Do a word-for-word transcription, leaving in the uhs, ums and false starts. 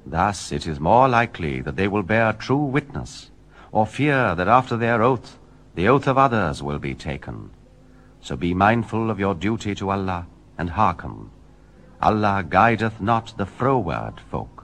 Thus it is more likely that they will bear true witness, or fear that after their oath the oath of others will be taken. So be mindful of your duty to Allah, and hearken. Allah guideth not the froward folk.